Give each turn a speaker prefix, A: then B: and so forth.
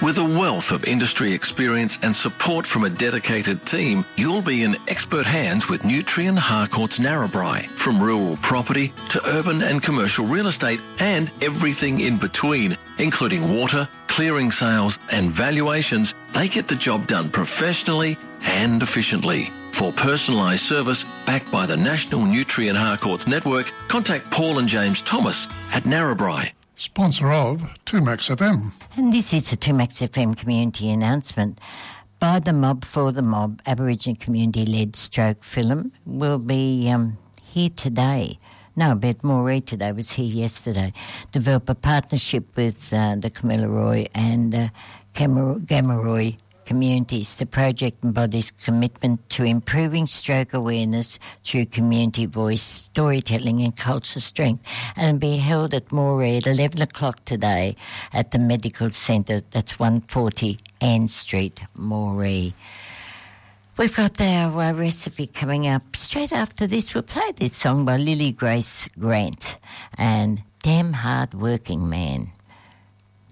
A: With a wealth of industry experience and support from a dedicated team, you'll be in expert hands with Nutrien Harcourts Narrabri. From rural property to urban and commercial real estate and everything in between, including water, clearing sales and valuations, they get the job done professionally and efficiently. For personalised service backed by the National Nutrien Harcourts Network, contact Paul and James Thomas at Narrabri.
B: Sponsor of 2Max FM.
C: And this is a 2Max FM community announcement. By the Mob, for the Mob, Aboriginal community-led stroke film will be here today. No, Beth Moree today was here yesterday. Develop a partnership with the Kamilaroi and Gamaroi communities. The project embodies commitment to improving stroke awareness through community voice, storytelling and cultural strength, and will be held at Moree at 11 o'clock today at the Medical Centre. That's 140 Ann Street, Moree. We've got our recipe coming up. Straight after this, we'll play this song by Lily Grace Grant and Damn Hard Working Man.